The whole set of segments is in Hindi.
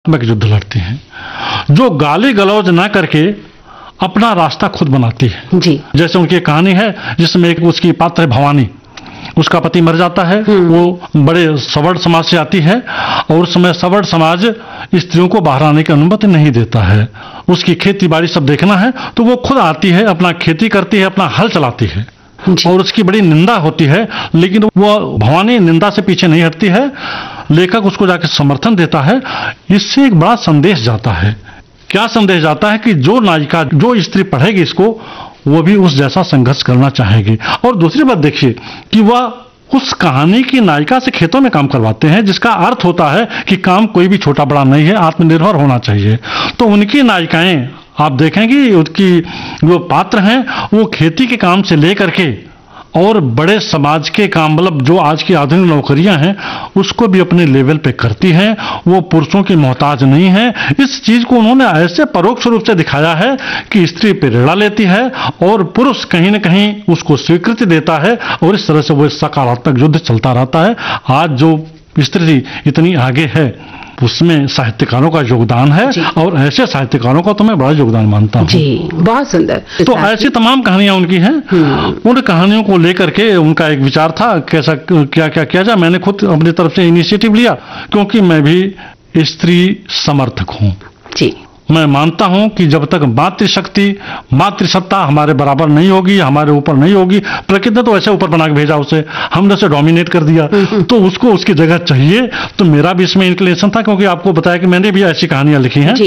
में युद्ध लड़ती हैं, जो गाली गलौज ना करके अपना रास्ता खुद बनाती है जी। जैसे उनकी कहानी है जिसमें एक उसकी पात्र है भवानी, उसका पति मर जाता है, वो बड़े सवर्ण समाज से आती है और उस समय सवर्ण समाज स्त्रियों को बाहर आने की अनुमति नहीं देता है। उसकी खेती बाड़ी सब देखना है तो वो खुद आती है, अपना खेती करती है, अपना हल चलाती है और उसकी बड़ी निंदा होती है, लेकिन वो भवानी निंदा से पीछे नहीं हटती है। लेखक उसको जाकर समर्थन देता है। इससे एक बड़ा संदेश जाता है। क्या संदेश जाता है कि जो नायिका, जो स्त्री पढ़ेगी इसको, वो भी उस जैसा संघर्ष करना चाहेगी। और दूसरी बात देखिए कि वह उस कहानी की नायिका से खेतों में काम करवाते हैं, जिसका अर्थ होता है कि काम कोई भी छोटा बड़ा नहीं है, आत्मनिर्भर होना चाहिए। तो उनकी नायिकाएं आप देखेंगे, उनकी जो पात्र हैं वो खेती के काम से लेकर के और बड़े समाज के काम, मतलब जो आज की आधुनिक नौकरियां हैं उसको भी अपने लेवल पे करती हैं। वो पुरुषों की मोहताज नहीं है। इस चीज को उन्होंने ऐसे परोक्ष रूप से दिखाया है कि स्त्री प्रेरणा लेती है और पुरुष कहीं न कहीं उसको स्वीकृति देता है और इस तरह से वो सकारात्मक युद्ध चलता रहता है। आज जो स्त्री इतनी आगे है उसमें साहित्यकारों का योगदान है और ऐसे साहित्यकारों का तो मैं बड़ा योगदान मानता हूँ जी। बहुत सुंदर। तो ऐसी तमाम कहानियां उनकी हैं। उन कहानियों को लेकर के उनका एक विचार था कैसा क्या क्या किया जाए। मैंने खुद अपनी तरफ से इनिशिएटिव लिया क्योंकि मैं भी स्त्री समर्थक हूँ जी। मैं मानता हूं कि जब तक मातृशक्ति, मातृसत्ता हमारे बराबर नहीं होगी, हमारे ऊपर नहीं होगी, प्रकृति ने तो ऐसे ऊपर बना के भेजा उसे, हमने उसे डोमिनेट कर दिया, तो उसको उसकी जगह चाहिए। तो मेरा भी इसमें इंक्लिनेशन था क्योंकि आपको बताया कि मैंने भी ऐसी कहानियां लिखी हैं।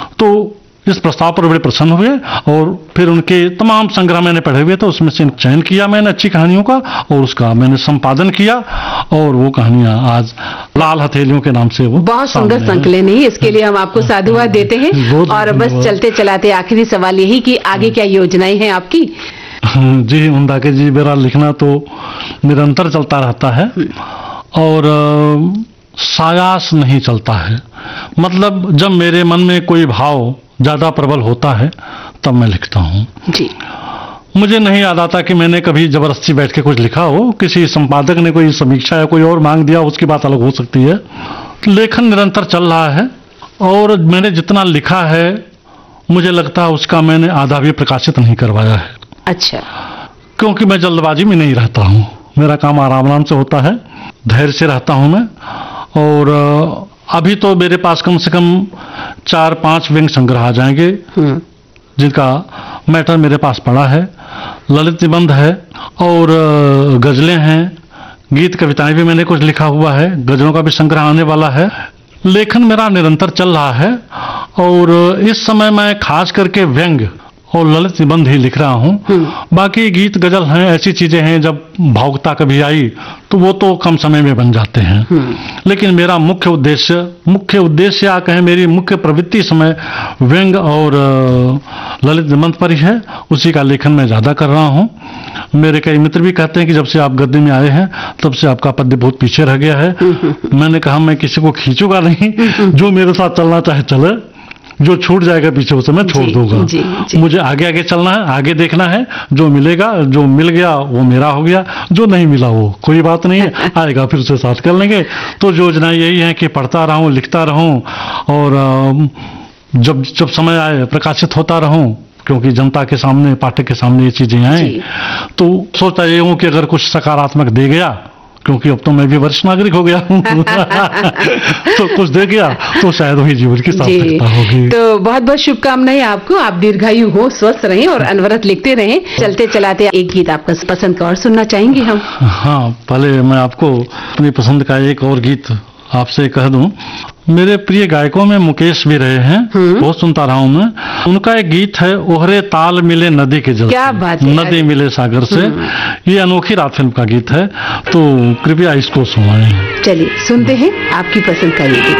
तो इस प्रस्ताव पर बड़े प्रसन्न हुए और फिर उनके तमाम संग्रह मैंने पढ़े हुए थे, उसमें से चयन किया मैंने अच्छी कहानियों का और उसका मैंने संपादन किया और वो कहानियां आज लाल हथेलियों के नाम से वो बहुत सुंदर संकलन है। इसके लिए हम आपको साधुवाद देते हैं। और बस चलते चलाते आखिरी सवाल यही कि आगे क्या योजनाएं हैं आपकी? जी मंदाकिनी जी, मेरा लिखना तो निरंतर चलता रहता है और सायास नहीं चलता है। मतलब जब मेरे मन में कोई भाव ज्यादा प्रबल होता है तब मैं लिखता हूँ जी। मुझे नहीं याद आता कि मैंने कभी जबरदस्ती बैठ के कुछ लिखा हो। किसी संपादक ने कोई समीक्षा या कोई और मांग दिया, उसकी बात अलग हो सकती है। लेखन निरंतर चल रहा है और मैंने जितना लिखा है मुझे लगता है उसका मैंने आधा भी प्रकाशित नहीं करवाया है। अच्छा। क्योंकि मैं जल्दबाजी में नहीं रहता हूँ, मेरा काम आराम से होता है, धैर्य से रहता हूँ मैं। और अभी तो मेरे पास कम से कम 4-5 व्यंग संग्रह आ जाएंगे जिनका मैटर मेरे पास पड़ा है। ललित निबंध है और गजलें हैं, गीत कविताएं भी मैंने कुछ लिखा हुआ है, गजलों का भी संग्रह आने वाला है। लेखन मेरा निरंतर चल रहा है और इस समय मैं खास करके व्यंग और ललित निबंध ही लिख रहा हूँ। बाकी गीत गजल हैं, ऐसी चीजें हैं जब भावुकता कभी आई तो वो तो कम समय में बन जाते हैं। लेकिन मेरा मुख्य उद्देश्य या कहें मेरी मुख्य प्रवृत्ति समय व्यंग और ललित निबंध पर ही है। उसी का लेखन मैं ज्यादा कर रहा हूँ। मेरे कई मित्र भी कहते हैं कि जब से आप गद्य में आए हैं तब से आपका पद्य बहुत पीछे रह गया है। मैंने कहा मैं किसी को खींचूंगा नहीं, जो मेरे साथ चलना चाहे चले, जो छूट जाएगा पीछे उसे मैं छोड़ दूंगा। मुझे आगे आगे चलना है, आगे देखना है। जो मिलेगा, जो मिल गया वो मेरा हो गया, जो नहीं मिला वो कोई बात नहीं है, आएगा फिर उसे साथ कर लेंगे। तो योजना यही है कि पढ़ता रहूं, लिखता रहूं और जब समय आए प्रकाशित होता रहूं, क्योंकि जनता के सामने, पाठक के सामने ये चीजें आए। तो सोचता ये हूं कि अगर कुछ सकारात्मक दे गया, क्योंकि अब तो मैं भी वरिष्ठ नागरिक हो गया हूँ तो कुछ दे गया तो शायद वही जीवन की सार्थकता होगी। तो बहुत बहुत शुभकामनाएं आपको। आप दीर्घायु हो, स्वस्थ रहें और अनवरत लिखते रहें। चलते चलाते एक गीत आपका पसंद का और सुनना चाहेंगे हम? हाँ, पहले मैं आपको अपनी पसंद का एक और गीत आपसे कह दूं। मेरे प्रिय गायकों में मुकेश भी रहे हैं, बहुत सुनता रहा हूं मैं। उनका एक गीत है, ओहरे ताल मिले नदी के जल, क्या बात है, नदी मिले सागर से। ये अनोखी रात फिल्म का गीत है, तो कृपया इसको सुनाएं। चलिए सुनते हैं आपकी पसंद का ये गीत।